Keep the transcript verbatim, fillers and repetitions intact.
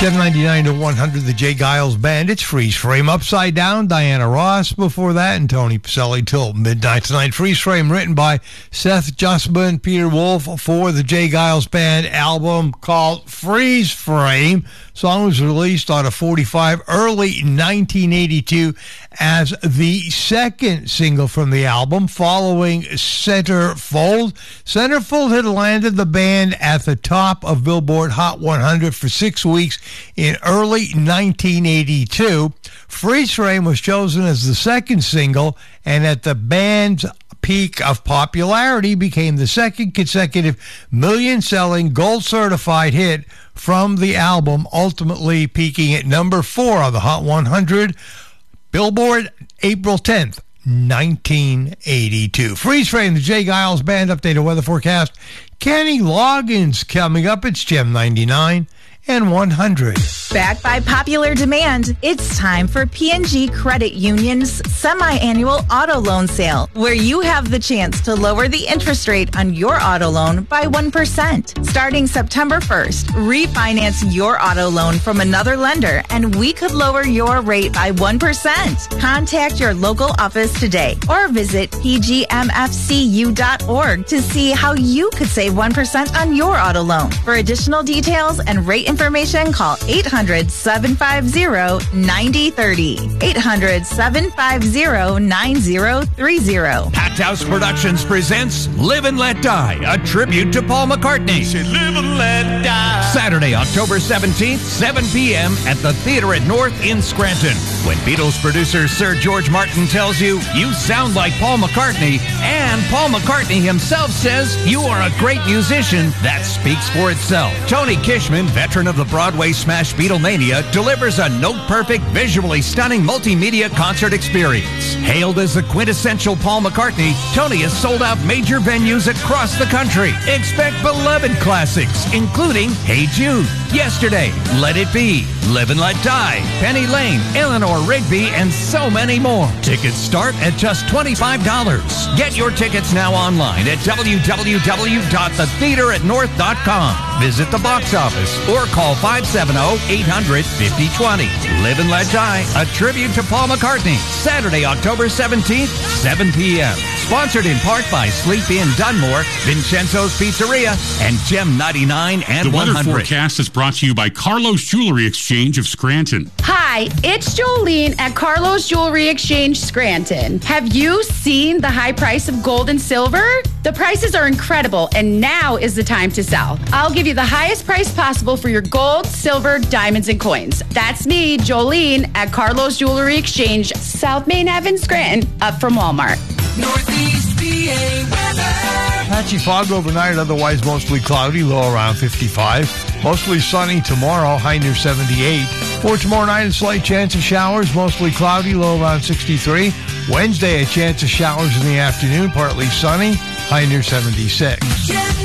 seven ninety-nine to one hundred, the Jay Giles Band. It's Freeze Frame. Upside Down, Diana Ross before that, and Tony Pacelli till midnight tonight. Freeze Frame written by Seth Justman, Peter Wolf for the Jay Giles Band, album called Freeze Frame. Song was released on a forty-five early nineteen eighty-two as the second single from the album following Centerfold. Centerfold had landed the band at the top of Billboard Hot one hundred for six weeks in early nineteen eighty-two. Freeze Frame was chosen as the second single, and at the band's peak of popularity became the second consecutive million-selling gold-certified hit from the album, ultimately peaking at number four on the Hot one hundred. Billboard, April tenth, nineteen eighty-two. Freeze Frame, the Jay Giles Band. Updated weather forecast. Kenny Loggins coming up. It's Gem ninety-nine and one hundred. Backed by popular demand, it's time for P and G Credit Union's semi-annual auto loan sale, where you have the chance to lower the interest rate on your auto loan by one percent. Starting September first, refinance your auto loan from another lender, and we could lower your rate by one percent. Contact your local office today or visit p g m f c u dot org to see how you could save one percent on your auto loan. For additional details and rate information, call eight hundred, seven five zero, nine zero three zero. eight hundred, seven five zero, nine zero three zero. Packed House Productions presents Live and Let Die, a tribute to Paul McCartney. Say live and let die. Saturday, October seventeenth, seven p.m. at the Theater at North in Scranton. When Beatles producer Sir George Martin tells you, you sound like Paul McCartney, and Paul McCartney himself says you are a great musician, that speaks for itself. Tony Kishman, veteran of the Broadway smash Beatlemania, delivers a note-perfect, visually stunning multimedia concert experience. Hailed as the quintessential Paul McCartney, Tony has sold out major venues across the country. Expect beloved classics, including Hey Jude, Yesterday, Let It Be, Live and Let Die, Penny Lane, Eleanor Rigby, and so many more. Tickets start at just twenty-five dollars. Get your tickets now online at w w w dot the theater at north dot com. Visit the box office or call five seven zero, eight hundred, fifty twenty. Live and Let Die, a tribute to Paul McCartney. Saturday, October seventeenth, seven p.m. Sponsored in part by Sleep Inn Dunmore, Vincenzo's Pizzeria, and Gem ninety-nine and the one hundred. The weather forecast is brought to you by Carlos Jewelry Exchange of Scranton. Hi, it's Jolene at Carlos Jewelry Exchange Scranton. Have you seen the high price of gold and silver? The prices are incredible, and now is the time to sell. I'll give you the highest price possible for your gold, silver, diamonds, and coins. That's me, Jolene, at Carlos Jewelry Exchange, South Main Avenue, Scranton, up from Walmart. Northeast P A weather. Patchy fog overnight, otherwise mostly cloudy, low around fifty-five. Mostly sunny tomorrow, high near seventy-eight. For tomorrow night, a slight chance of showers, mostly cloudy, low around sixty-three. Wednesday, a chance of showers in the afternoon, partly sunny, high near seventy-six.